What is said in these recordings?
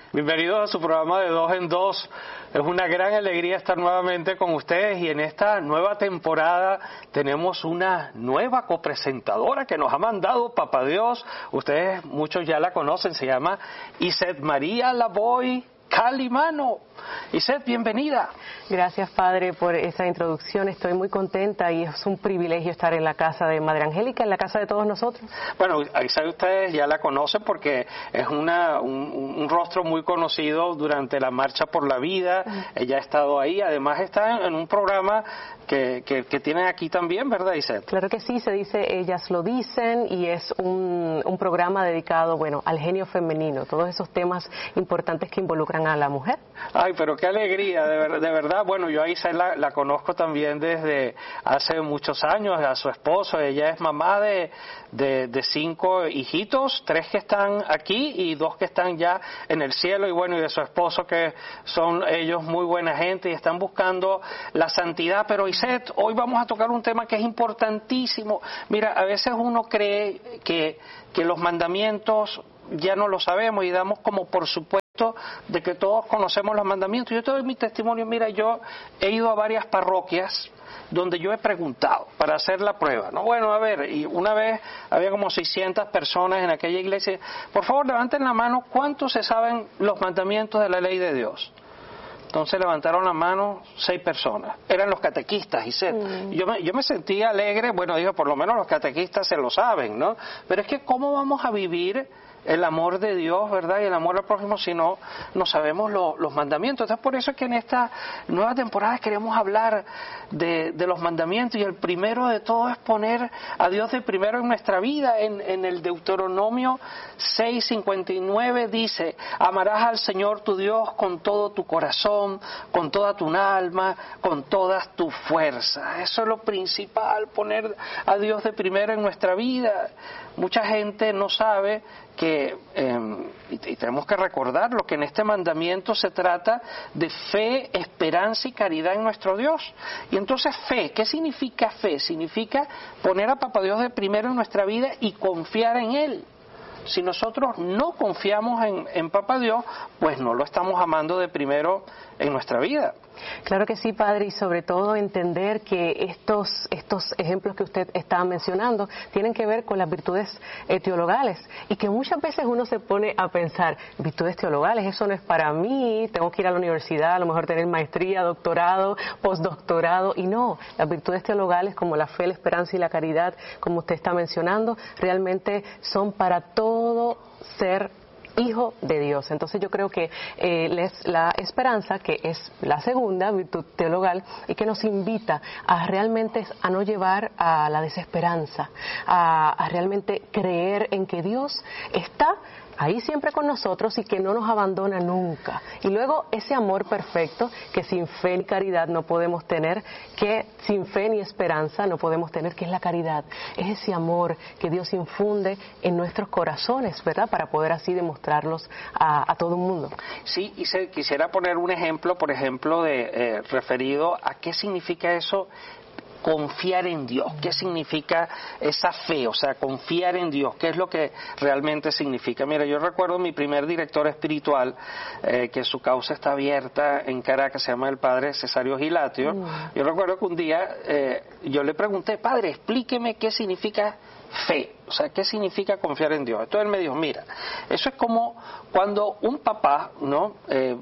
Bienvenidos a su programa de Dos en Dos. Es una gran alegría estar nuevamente con ustedes y en esta nueva temporada tenemos una nueva copresentadora que nos ha mandado Papá Dios. Ustedes muchos ya la conocen, se llama Iset María Lavoy Calimano. Iset, bienvenida. Gracias, Padre, por esa introducción. Estoy muy contenta y es un privilegio estar en la casa de Madre Angélica, en la casa de todos nosotros. Bueno, Iset ustedes ya la conocen porque es un rostro muy conocido durante la Marcha por la Vida. Ella ha estado ahí, además está en un programa que tienen aquí también, ¿verdad, Iset? Claro que sí, se dice Ellas lo dicen y es un programa dedicado, al genio femenino, todos esos temas importantes que involucran a la mujer. Ay, pero qué alegría, de verdad. Bueno, yo a Iset la conozco también desde hace muchos años, a su esposo. Ella es mamá de 5 hijitos, 3 que están aquí y 2 que están ya en el cielo, y bueno, y de su esposo, que son ellos muy buena gente y están buscando la santidad. Pero Iset, hoy vamos a tocar un tema que es importantísimo. Mira, a veces uno cree que los mandamientos ya no lo sabemos y damos como por supuesto de que todos conocemos los mandamientos. Yo te doy mi testimonio. Mira, yo he ido a varias parroquias donde yo he preguntado para hacer la prueba, ¿no? Bueno, a ver, y una vez había como 600 personas en aquella iglesia. Por favor, levanten la mano, ¿cuántos se saben los mandamientos de la ley de Dios? Entonces levantaron la mano 6 personas. Eran los catequistas, Iset. Yo me sentía alegre. Bueno, dije, por lo menos los catequistas se lo saben, ¿no? Pero es que ¿cómo vamos a vivir el amor de Dios, verdad, y el amor al prójimo si no sabemos los mandamientos? Entonces, por eso es que en esta nueva temporada queremos hablar de los mandamientos, y el primero de todo es poner a Dios de primero en nuestra vida. En el Deuteronomio 6:59 dice: amarás al Señor tu Dios con todo tu corazón, con toda tu alma, con todas tus fuerzas. Eso es lo principal, poner a Dios de primero en nuestra vida. Mucha gente no sabe que, y tenemos que recordarlo, que en este mandamiento se trata de fe, esperanza y caridad en nuestro Dios. Y entonces fe, ¿qué significa fe? Significa poner a Papá Dios de primero en nuestra vida y confiar en Él. Si nosotros no confiamos en Papá Dios, pues no lo estamos amando de primero en nuestra vida. Claro que sí, Padre, y sobre todo entender que estos ejemplos que usted estaba mencionando tienen que ver con las virtudes teologales, y que muchas veces uno se pone a pensar, virtudes teologales, eso no es para mí, tengo que ir a la universidad, a lo mejor tener maestría, doctorado, postdoctorado, y no, las virtudes teologales como la fe, la esperanza y la caridad, como usted está mencionando, realmente son para todo ser hijo de Dios. Entonces yo creo que la esperanza, que es la segunda virtud teologal, y que nos invita a realmente a no llevar a la desesperanza, a realmente creer en que Dios está ahí siempre con nosotros y que no nos abandona nunca. Y luego ese amor perfecto que sin fe ni caridad no podemos tener, que sin fe ni esperanza no podemos tener, que es la caridad. Es ese amor que Dios infunde en nuestros corazones, ¿verdad? Para poder así demostrarlos a todo el mundo. Sí, y quisiera poner un ejemplo, por ejemplo, referido a qué significa eso. Confiar en Dios, ¿qué significa esa fe? O sea, confiar en Dios, ¿qué es lo que realmente significa? Mira, yo recuerdo mi primer director espiritual, que su causa está abierta en Caracas, se llama el padre Cesario Gilatio. Yo recuerdo que un día yo le pregunté: padre, explíqueme qué significa fe, o sea, ¿qué significa confiar en Dios? Entonces él me dijo: mira, eso es como cuando un papá, ¿no?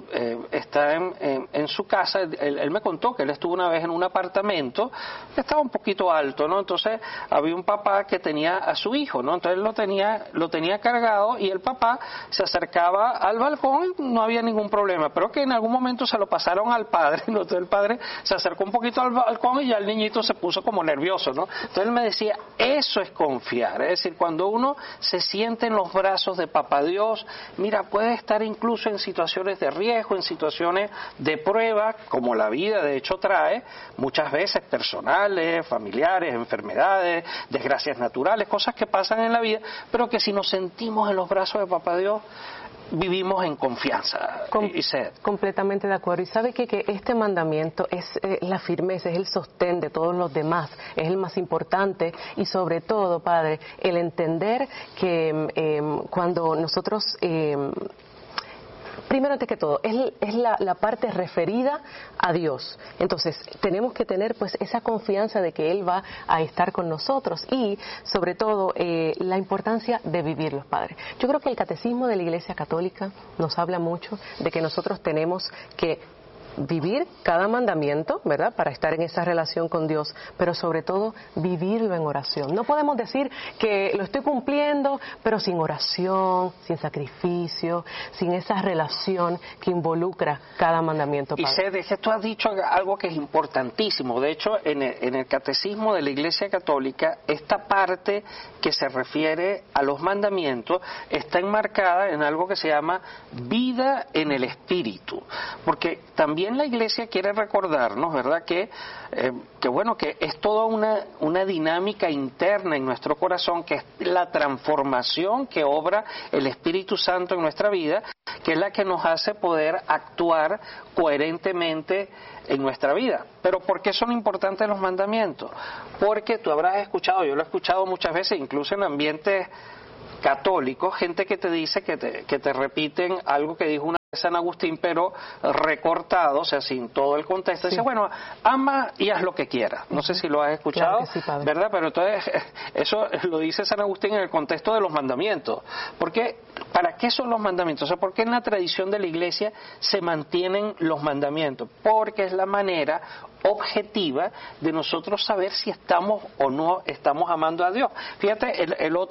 Está en su casa. Él me contó que él estuvo una vez en un apartamento que estaba un poquito alto, ¿no? Entonces había un papá que tenía a su hijo, ¿no? Entonces lo tenía cargado, y el papá se acercaba al balcón y no había ningún problema, pero que en algún momento se lo pasaron al padre, ¿no? Entonces el padre se acercó un poquito al balcón y ya el niñito se puso como nervioso, ¿no? Entonces él me decía: eso es confiar. Es decir, cuando uno se siente en los brazos de Papá Dios, mira, puede estar incluso en situaciones de riesgo, en situaciones de prueba, como la vida de hecho trae, muchas veces personales, familiares, enfermedades, desgracias naturales, cosas que pasan en la vida, pero que si nos sentimos en los brazos de Papá Dios, vivimos en confianza. Completamente de acuerdo. Y sabe que este mandamiento es la firmeza, es el sostén de todos los demás, es el más importante, y sobre todo, Padre, el entender que cuando nosotros primero antes que todo, es la parte referida a Dios. Entonces, tenemos que tener pues esa confianza de que Él va a estar con nosotros y, sobre todo, la importancia de vivirlos, Padre. Yo creo que el Catecismo de la Iglesia Católica nos habla mucho de que nosotros tenemos que vivir cada mandamiento, ¿verdad?, para estar en esa relación con Dios, pero sobre todo vivirlo en oración. No podemos decir que lo estoy cumpliendo, pero sin oración, sin sacrificio, sin esa relación que involucra cada mandamiento, Padre. Y Cede, que tú has dicho algo que es importantísimo. De hecho, en el Catecismo de la Iglesia Católica, esta parte que se refiere a los mandamientos está enmarcada en algo que se llama vida en el Espíritu, porque también la Iglesia quiere recordarnos, ¿verdad?, que es toda una dinámica interna en nuestro corazón, que es la transformación que obra el Espíritu Santo en nuestra vida, que es la que nos hace poder actuar coherentemente en nuestra vida. Pero ¿por qué son importantes los mandamientos? Porque tú habrás escuchado, yo lo he escuchado muchas veces, incluso en ambientes católicos, gente que te dice que te repiten algo que dijo una San Agustín, pero recortado, o sea, sin todo el contexto. Sí. Dice, bueno, ama y haz lo que quieras. No sé si lo has escuchado, claro que sí, ¿verdad? Pero entonces, eso lo dice San Agustín en el contexto de los mandamientos. Porque, ¿para qué son los mandamientos? O sea, ¿por qué en la tradición de la Iglesia se mantienen los mandamientos? Porque es la manera objetiva de nosotros saber si estamos o no estamos amando a Dios. Fíjate,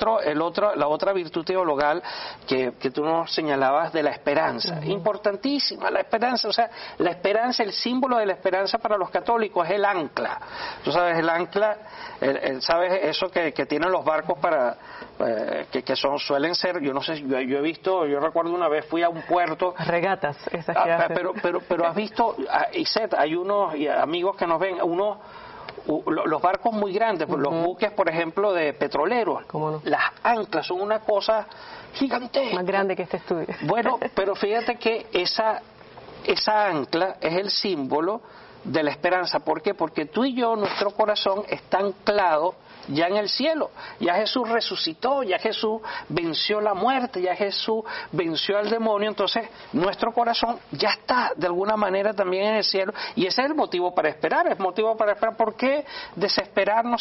la otra virtud teologal que tú nos señalabas de la esperanza. Importantísima, la esperanza. O sea, la esperanza, el símbolo de la esperanza para los católicos es el ancla. Tú sabes, el ancla, ¿sabes eso que tienen los barcos para que suelen ser, yo no sé, yo he visto, yo recuerdo una vez fui a un puerto, regatas esas que hacen. Pero has visto, Iset, hay unos amigos que nos ven, los barcos muy grandes, los buques, por ejemplo, de petroleros, no, las anclas son una cosa gigantesca, más grande que este estudio. Bueno, pero fíjate que esa ancla es el símbolo de la esperanza. ¿Por qué? Porque tú y yo, nuestro corazón está anclado ya en el cielo. Ya Jesús resucitó, ya Jesús venció la muerte, ya Jesús venció al demonio. Entonces nuestro corazón ya está de alguna manera también en el cielo, y ese es el motivo para esperar. Es motivo para esperar. ¿Por qué desesperarnos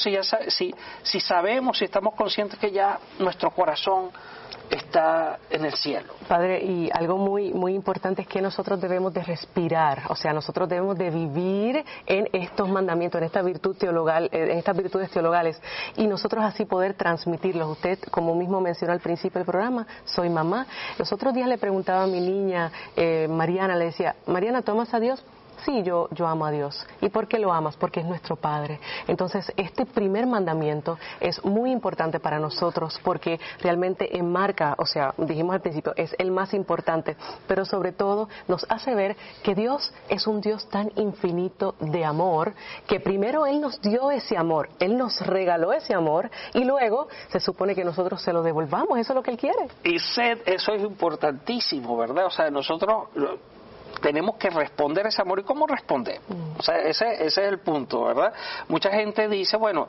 si sabemos, si estamos conscientes que ya nuestro corazón está en el cielo? Padre, y algo muy muy importante es que nosotros debemos de respirar, o sea, nosotros debemos de vivir en estos mandamientos, en esta virtud teologal, en estas virtudes teologales, y nosotros así poder transmitirlos. Usted, como mismo mencionó al principio del programa, soy mamá. Los otros días le preguntaba a mi niña, Mariana, le decía, Mariana, ¿tú amas a Dios? Sí, yo amo a Dios. ¿Y por qué lo amas? Porque es nuestro Padre. Entonces, este primer mandamiento es muy importante para nosotros porque realmente enmarca, o sea, dijimos al principio, es el más importante, pero sobre todo nos hace ver que Dios es un Dios tan infinito de amor, que primero Él nos dio ese amor, Él nos regaló ese amor y luego se supone que nosotros se lo devolvamos. Eso es lo que Él quiere. Y eso es importantísimo, ¿verdad? O sea, nosotros tenemos que responder ese amor. ¿Y cómo responder? O sea, ese es el punto, ¿verdad? Mucha gente dice, bueno,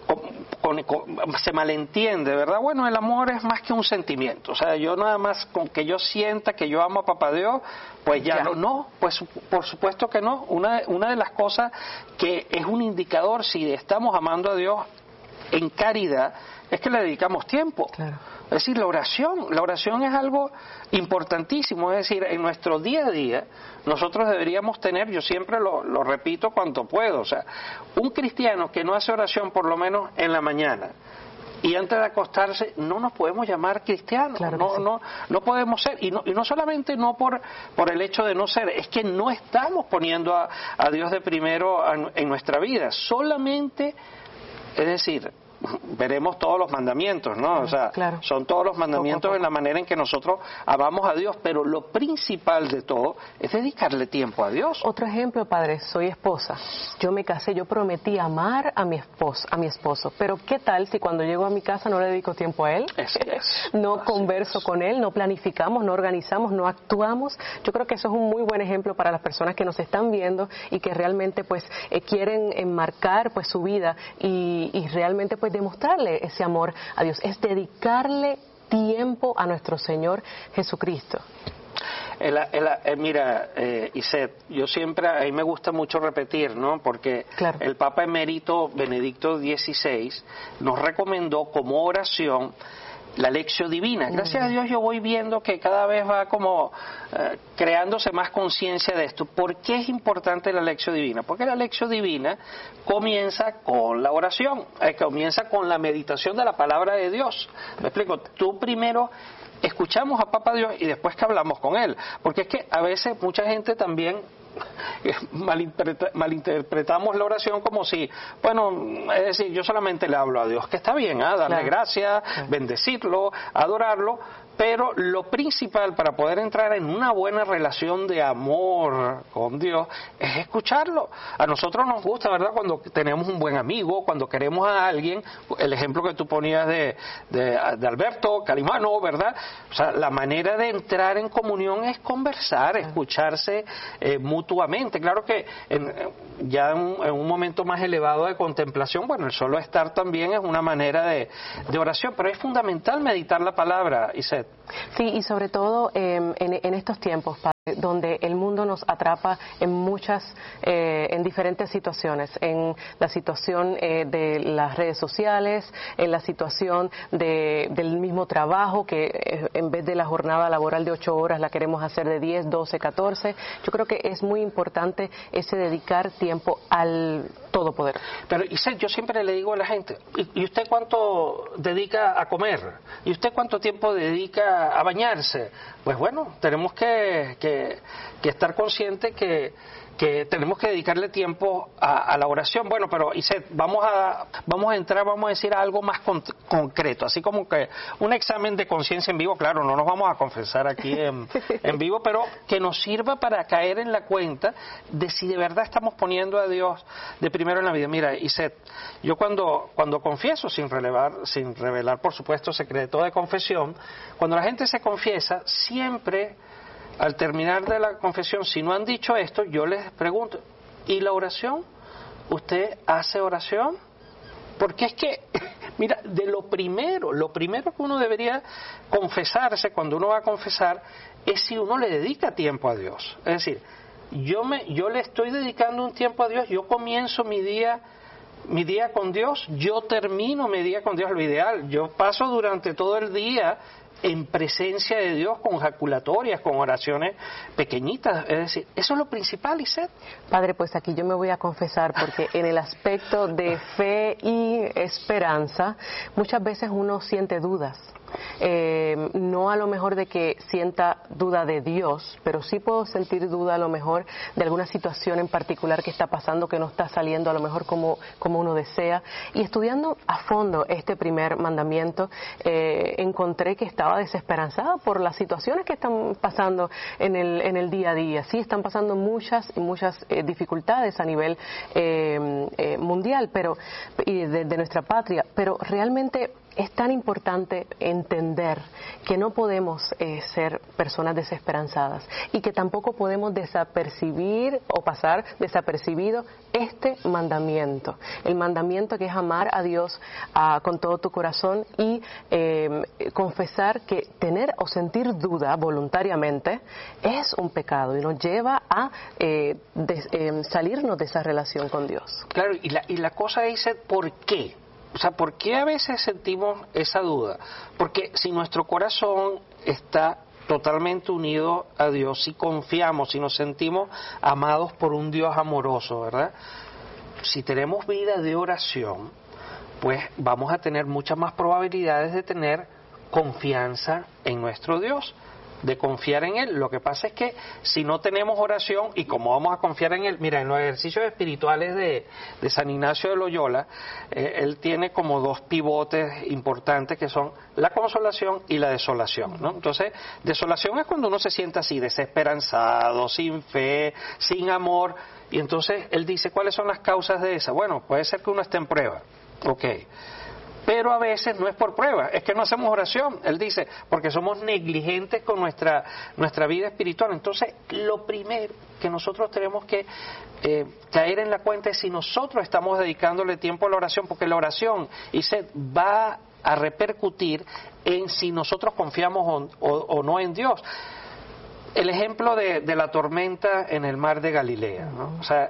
se malentiende, ¿verdad? Bueno, el amor es más que un sentimiento. O sea, yo nada más con que yo sienta que yo amo a Papá Dios, pues ya no, pues por supuesto que no. Una de las cosas que es un indicador si estamos amando a Dios en caridad es que le dedicamos tiempo. Claro. Es decir, la oración es algo importantísimo. Es decir, en nuestro día a día nosotros deberíamos tener, yo siempre lo repito cuanto puedo, o sea, un cristiano que no hace oración por lo menos en la mañana y antes de acostarse, no nos podemos llamar cristianos. Claro no podemos ser, y no solamente no por el hecho de no ser, es que no estamos poniendo a Dios de primero en nuestra vida. Solamente, es decir, veremos todos los mandamientos, ¿no? O sea, claro, son todos los mandamientos poco. En la manera en que nosotros amamos a Dios, pero lo principal de todo es dedicarle tiempo a Dios. Otro ejemplo, Padre, soy esposa. Yo me casé, yo prometí amar a mi esposo, pero ¿qué tal si cuando llego a mi casa no le dedico tiempo a él? No converso con él, no planificamos, no organizamos, no actuamos. Yo creo que eso es un muy buen ejemplo para las personas que nos están viendo y que realmente pues quieren enmarcar pues su vida y realmente pues demostrarle ese amor a Dios, es dedicarle tiempo a nuestro Señor Jesucristo. Mira, Iset, yo siempre, a mí me gusta mucho repetir, ¿no? Porque claro, el Papa Emérito Benedicto XVI nos recomendó como oración la Lectio Divina. Gracias a Dios yo voy viendo que cada vez va como creándose más conciencia de esto. ¿Por qué es importante la Lectio Divina? Porque la Lectio Divina comienza con la oración, comienza con la meditación de la palabra de Dios. Me explico, tú primero escuchamos a Papá Dios y después que hablamos con Él. Porque es que a veces mucha gente también malinterpretamos la oración como si, bueno, es decir, yo solamente le hablo a Dios, que está bien, darle claro, gracias, claro, bendecirlo, adorarlo, pero lo principal para poder entrar en una buena relación de amor con Dios es escucharlo. A nosotros nos gusta, ¿verdad?, cuando tenemos un buen amigo, cuando queremos a alguien, el ejemplo que tú ponías de Alberto Calimano, ¿verdad? O sea, la manera de entrar en comunión es conversar, escucharse mutuamente. Claro que ya en un momento más elevado de contemplación, bueno, el solo estar también es una manera de oración, pero es fundamental meditar la palabra, Iset. Sí, y sobre todo en estos tiempos, Padre, donde el mundo nos atrapa en diferentes situaciones, en la situación de las redes sociales, en la situación del mismo trabajo, que en vez de la jornada laboral de 8 horas la queremos hacer de 10, 12, 14. Yo creo que es muy importante ese dedicar tiempo al Todopoderoso. Pero, Iset, yo siempre le digo a la gente, ¿y usted cuánto dedica a comer? ¿Y usted cuánto tiempo dedica a bañarse? Pues bueno, tenemos que estar conscientes que tenemos que dedicarle tiempo a la oración. Bueno, pero Iset, vamos a entrar, vamos a decir algo más concreto, así como que un examen de conciencia en vivo. Claro, no nos vamos a confesar aquí en vivo, pero que nos sirva para caer en la cuenta de si de verdad estamos poniendo a Dios de primero en la vida. Mira, Iset, yo cuando confieso, sin revelar por supuesto secreto de confesión, cuando la gente se confiesa, siempre al terminar de la confesión, si no han dicho esto, yo les pregunto, ¿y la oración? ¿Usted hace oración? Porque es que, mira, de lo primero que uno debería confesarse cuando uno va a confesar es si uno le dedica tiempo a Dios. Es decir, yo le estoy dedicando un tiempo a Dios, yo comienzo mi día con Dios, yo termino mi día con Dios. Lo ideal, yo paso durante todo el día en presencia de Dios, con jaculatorias, con oraciones pequeñitas. Es decir, eso es lo principal, Iset. Padre, pues aquí yo me voy a confesar, porque en el aspecto de fe y esperanza, muchas veces uno siente dudas. No a lo mejor de que sienta duda de Dios, pero sí puedo sentir duda a lo mejor de alguna situación en particular que está pasando, que no está saliendo a lo mejor como uno desea. Y estudiando a fondo este primer mandamiento, encontré que estaba desesperanzada por las situaciones que están pasando en el día a día. Sí, están pasando muchas dificultades a nivel mundial, y de nuestra patria, pero realmente es tan importante entender que no podemos ser personas desesperanzadas y que tampoco podemos desapercibir o pasar desapercibido este mandamiento. El mandamiento que es amar a Dios con todo tu corazón y confesar que tener o sentir duda voluntariamente es un pecado y nos lleva a salirnos de esa relación con Dios. Claro, y la cosa dice, ¿por qué? O sea, ¿por qué a veces sentimos esa duda? Porque si nuestro corazón está totalmente unido a Dios, si confiamos, si nos sentimos amados por un Dios amoroso, ¿verdad? Si tenemos vida de oración, pues vamos a tener muchas más probabilidades de tener confianza en nuestro Dios, de confiar en Él. Lo que pasa es que si no tenemos oración, y como vamos a confiar en Él, mira, en los ejercicios espirituales de San Ignacio de Loyola, él tiene como 2 pivotes importantes que son la consolación y la desolación, ¿no? Entonces, desolación es cuando uno se siente así, desesperanzado, sin fe, sin amor, y entonces él dice, ¿cuáles son las causas de esa? Bueno, puede ser que uno esté en prueba, pero a veces no es por prueba, es que no hacemos oración. Él dice, porque somos negligentes con nuestra vida espiritual. Entonces, lo primero que nosotros tenemos que caer en la cuenta es si nosotros estamos dedicándole tiempo a la oración, porque la oración, va a repercutir en si nosotros confiamos o no en Dios. el ejemplo de la tormenta en el mar de Galilea, ¿no? O sea,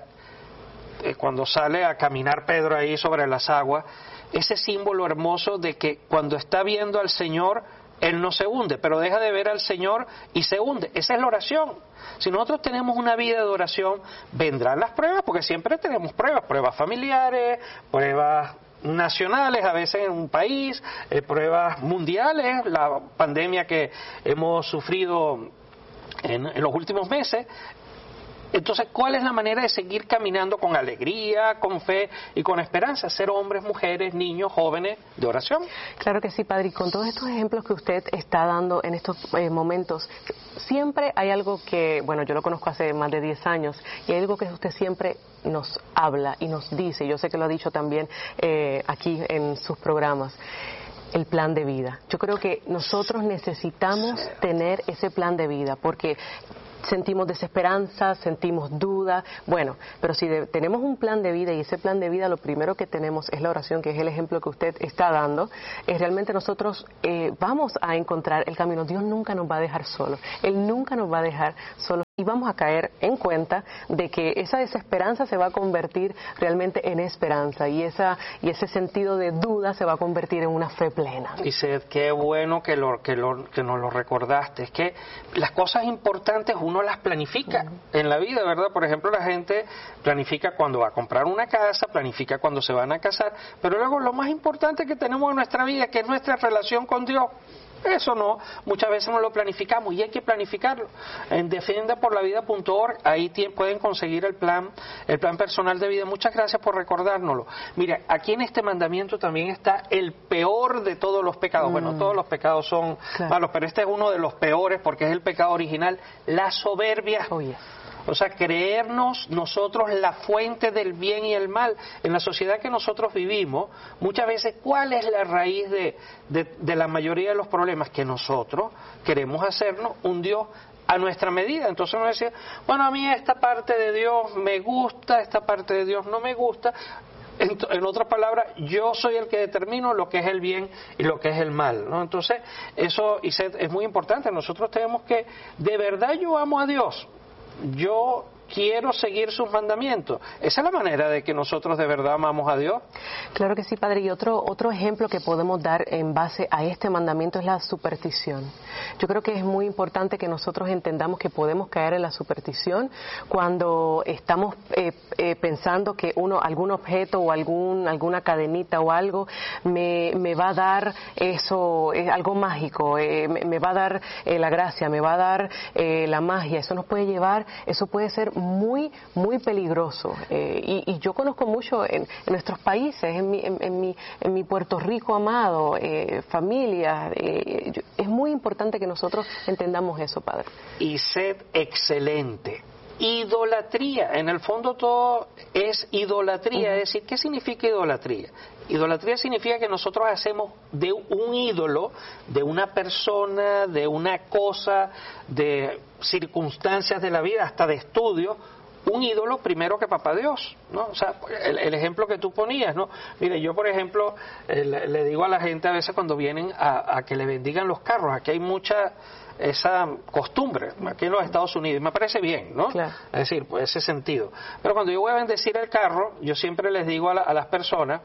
cuando sale a caminar Pedro ahí sobre las aguas, ese símbolo hermoso de que cuando está viendo al Señor, Él no se hunde, pero deja de ver al Señor y se hunde. Esa es la oración. Si nosotros tenemos una vida de oración, vendrán las pruebas, porque siempre tenemos pruebas familiares, pruebas nacionales, a veces en un país, pruebas mundiales, la pandemia que hemos sufrido en los últimos meses. Entonces, ¿cuál es la manera de seguir caminando con alegría, con fe y con esperanza? Ser hombres, mujeres, niños, jóvenes de oración. Claro que sí, Padre. Y con todos estos ejemplos que usted está dando en estos momentos, siempre hay algo que, bueno, yo lo conozco hace más de 10 años, y hay algo que usted siempre nos habla y nos dice, yo sé que lo ha dicho también aquí en sus programas. El plan de vida. Yo creo que nosotros necesitamos tener ese plan de vida, porque sentimos desesperanza, sentimos duda, bueno, pero si tenemos un plan de vida, y ese plan de vida lo primero que tenemos es la oración, que es el ejemplo que usted está dando, es realmente nosotros vamos a encontrar el camino. Dios nunca nos va a dejar solos, Él nunca nos va a dejar solos, y vamos a caer en cuenta de que esa desesperanza se va a convertir realmente en esperanza, y ese sentido de duda se va a convertir en una fe plena. Y qué bueno que nos lo recordaste. Es que las cosas importantes uno las planifica en la vida, ¿verdad? Por ejemplo, la gente planifica cuando va a comprar una casa, planifica cuando se van a casar, pero luego lo más importante que tenemos en nuestra vida, que es nuestra relación con Dios, eso no, muchas veces no lo planificamos, y hay que planificarlo. En defendaporlavida.org, ahí pueden conseguir el plan personal de vida. Muchas gracias por recordárnoslo. Mira, aquí en este mandamiento también está el peor de todos los pecados. Bueno, todos los pecados son malos, pero este es uno de los peores porque es el pecado original, la soberbia. O sea, creernos nosotros la fuente del bien y el mal. En la sociedad que nosotros vivimos, muchas veces, ¿cuál es la raíz de la mayoría de los problemas? Que nosotros queremos hacernos un Dios a nuestra medida. Entonces uno decía, bueno, a mí esta parte de Dios me gusta, esta parte de Dios no me gusta. En otras palabras, yo soy el que determino lo que es el bien y lo que es el mal, ¿no? Entonces, eso es muy importante. Nosotros tenemos que, de verdad yo amo a Dios, yo quiero seguir sus mandamientos. Esa es la manera de que nosotros de verdad amamos a Dios. Claro que sí, Padre. Y otro ejemplo que podemos dar en base a este mandamiento es la superstición. Yo creo que es muy importante que nosotros entendamos que podemos caer en la superstición cuando estamos pensando que algún objeto o alguna cadenita o algo me va a dar eso, algo mágico, me va a dar la gracia, me va a dar la magia. Eso nos puede llevar, eso puede ser muy, muy peligroso. Y yo conozco mucho en nuestros países, en mi Puerto Rico amado, familias. Es muy importante que nosotros entendamos eso, Padre. Y sed excelente. Idolatría, en el fondo todo es idolatría. Es decir, ¿qué significa idolatría? Idolatría significa que nosotros hacemos de un ídolo, de una persona, de una cosa, de circunstancias de la vida, hasta de estudio, un ídolo primero que papá Dios, ¿no? O sea, el ejemplo que tú ponías, ¿no? Mire, yo por ejemplo le digo a la gente a veces cuando vienen a que le bendigan los carros, aquí hay mucha esa costumbre aquí en los Estados Unidos, y me parece bien, ¿no? Claro. Es decir, pues ese sentido. Pero cuando yo voy a bendecir el carro, yo siempre les digo a las personas,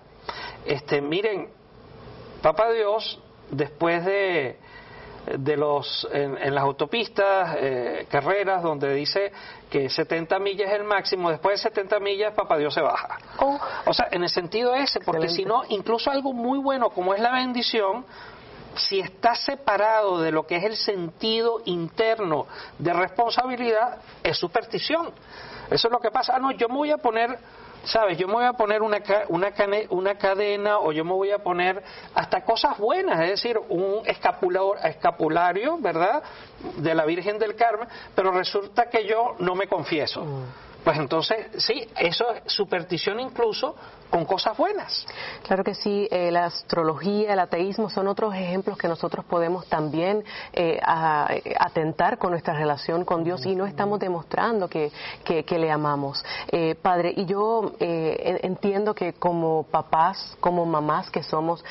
miren, papá Dios, después de en las autopistas, carreras donde dice que 70 millas es el máximo, después de 70 millas papá Dios se baja. O sea, en el sentido ese, porque si no, incluso algo muy bueno como es la bendición, si está separado de lo que es el sentido interno de responsabilidad, es superstición. Eso es lo que pasa. No, yo me voy a poner, ¿sabes? Yo me voy a poner una cadena, o yo me voy a poner hasta cosas buenas, es decir, un escapulario, ¿verdad?, de la Virgen del Carmen, pero resulta que yo no me confieso. Pues entonces, sí, eso es superstición incluso con cosas buenas. Claro que sí, la astrología, el ateísmo son otros ejemplos que nosotros podemos también atentar con nuestra relación con Dios, y no estamos demostrando que le amamos. Padre, y yo entiendo que como papás, como mamás que somos,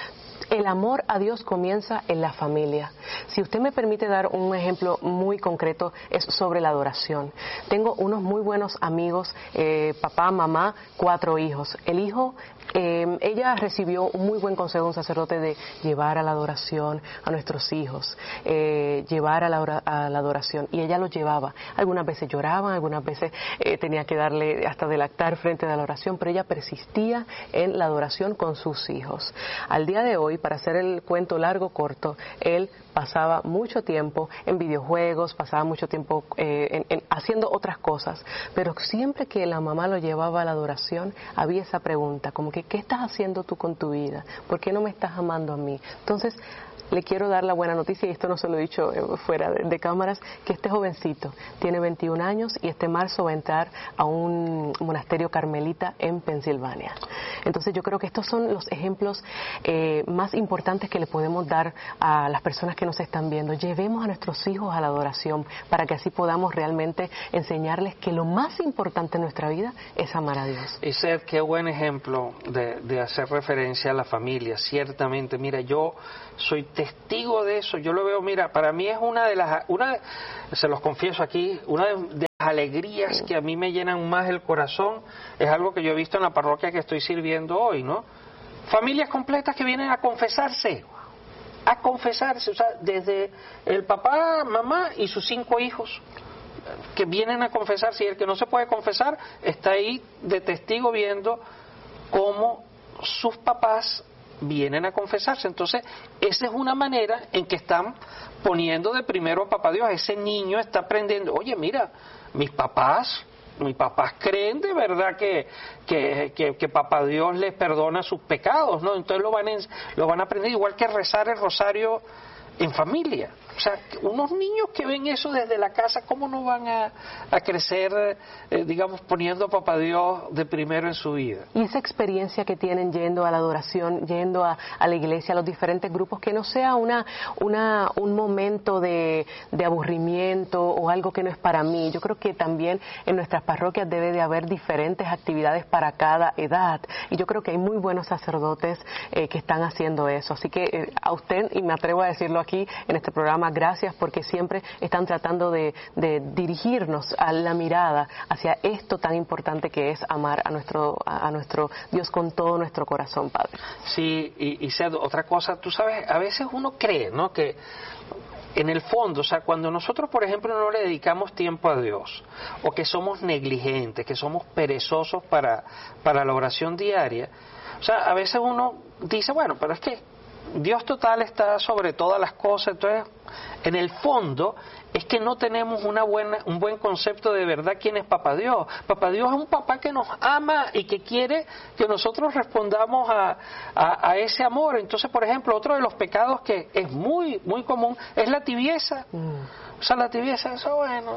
El amor a Dios comienza en la familia. Si usted me permite dar un ejemplo muy concreto, es sobre la adoración. Tengo unos muy buenos amigos, papá, mamá, 4 hijos. El hijo, ella recibió un muy buen consejo de un sacerdote de llevar a la adoración a nuestros hijos, llevar a la adoración, y ella lo llevaba. Algunas veces lloraban, algunas veces tenía que darle hasta de lactar frente a la oración, pero ella persistía en la adoración con sus hijos. Al día de hoy, para hacer el cuento largo corto, él pasaba mucho tiempo en videojuegos, pasaba mucho tiempo haciendo otras cosas, pero siempre que la mamá lo llevaba a la adoración, había esa pregunta, como que, ¿qué estás haciendo tú con tu vida? ¿Por qué no me estás amando a mí? Entonces, le quiero dar la buena noticia, y esto no se lo he dicho fuera de cámaras, que este jovencito tiene 21 años y este marzo va a entrar a un monasterio carmelita en Pensilvania. Entonces yo creo que estos son los ejemplos más importantes que le podemos dar a las personas que nos están viendo. Llevemos a nuestros hijos a la adoración para que así podamos realmente enseñarles que lo más importante en nuestra vida es amar a Dios. Y Seth, qué buen ejemplo de hacer referencia a la familia, ciertamente. Mira, yo soy testigo de eso, yo lo veo, mira, para mí es se los confieso aquí, una de las alegrías que a mí me llenan más el corazón, es algo que yo he visto en la parroquia que estoy sirviendo hoy, ¿no? Familias completas que vienen a confesarse, o sea, desde el papá, mamá y sus 5 hijos, que vienen a confesarse, y el que no se puede confesar está ahí de testigo viendo cómo sus papás vienen a confesarse. Entonces, esa es una manera en que están poniendo de primero a Papá Dios. Ese niño está aprendiendo, oye, mira, mis papás creen de verdad que Papá Dios les perdona sus pecados, ¿no? Entonces lo van a aprender, igual que rezar el rosario en familia. O sea, unos niños que ven eso desde la casa, ¿cómo no van a crecer, digamos, poniendo a Papá Dios de primero en su vida? Y esa experiencia que tienen yendo a la adoración, yendo a la iglesia, a los diferentes grupos, que no sea un momento de aburrimiento o algo que no es para mí. Yo creo que también en nuestras parroquias debe de haber diferentes actividades para cada edad. Y yo creo que hay muy buenos sacerdotes que están haciendo eso. Así que a usted, y me atrevo a decirlo aquí en este programa, gracias, porque siempre están tratando de dirigirnos a la mirada hacia esto tan importante que es amar a nuestro Dios con todo nuestro corazón, Padre. Sí, y Seth, otra cosa, tú sabes, a veces uno cree, ¿no?, que en el fondo, o sea, cuando nosotros, por ejemplo, no le dedicamos tiempo a Dios, o que somos negligentes, que somos perezosos para la oración diaria, o sea, a veces uno dice, bueno, pero es que Dios total está sobre todas las cosas. Entonces, en el fondo es que no tenemos un buen concepto de verdad quién es Papá Dios. Papá Dios es un papá que nos ama y que quiere que nosotros respondamos a ese amor. Entonces, por ejemplo, otro de los pecados que es muy, muy común es la tibieza. O sea, la tibieza, eso,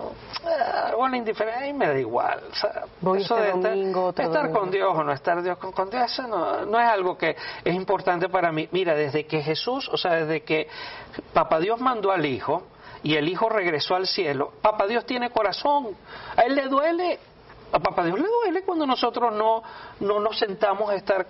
bueno, indiferente, ahí me da igual. O sea, eso de estar con Dios o no estar Dios con Dios, eso no es algo que es importante para mí. Mira, desde que Jesús, o sea, desde que Papá Dios mandó al Hijo y el Hijo regresó al cielo, Papá Dios tiene corazón, a Él le duele. A Papá Dios le duele cuando nosotros no nos sentamos a estar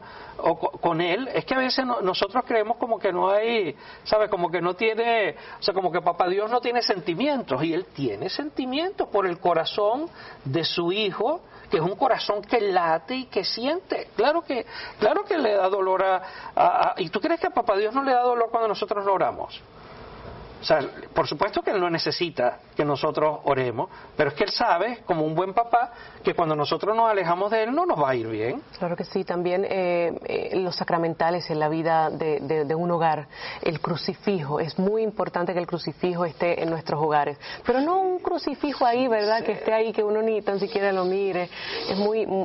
con Él. Es que a veces nosotros creemos como que no hay, ¿sabes? Como que no tiene, o sea, como que Papá Dios no tiene sentimientos, y Él tiene sentimientos por el corazón de su Hijo, que es un corazón que late y que siente. Claro que le da dolor ¿y tú crees que a Papá Dios no le da dolor cuando nosotros no oramos? O sea, por supuesto que Él no necesita que nosotros oremos, pero es que Él sabe, como un buen papá, que cuando nosotros nos alejamos de Él no nos va a ir bien. Claro que sí, también los sacramentales en la vida de un hogar, el crucifijo, es muy importante que el crucifijo esté en nuestros hogares, pero no un crucifijo ahí, ¿verdad?, sí, que esté ahí, que uno ni tan siquiera lo mire. Es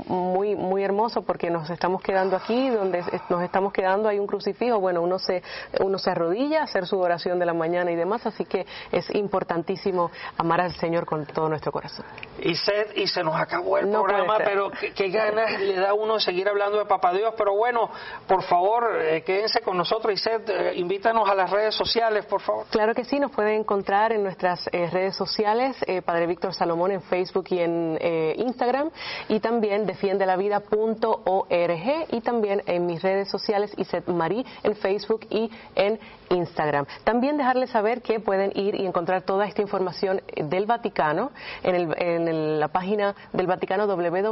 muy hermoso, porque nos estamos quedando aquí, donde nos estamos quedando hay un crucifijo. Bueno, uno se arrodilla a hacer su oración de la mañana y demás, más, así que es importantísimo amar al Señor con todo nuestro corazón. Y se nos acabó el programa, pero qué ganas le da uno de seguir hablando de Papá Dios. Pero bueno, por favor, quédense con nosotros. Iseth, invítanos a las redes sociales, por favor. Claro que sí, nos pueden encontrar en nuestras redes sociales, Padre Víctor Salomón en Facebook y en Instagram, y también defiendelavida.org, y también en mis redes sociales, Iseth Marie en Facebook y en Instagram. También dejarles saber que pueden ir y encontrar toda esta información del Vaticano en la página del Vaticano,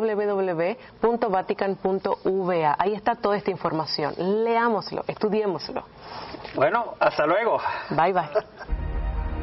www.vatican.va. Ahí está toda esta información. Leámoslo, estudiémoslo. Bueno, hasta luego. Bye bye.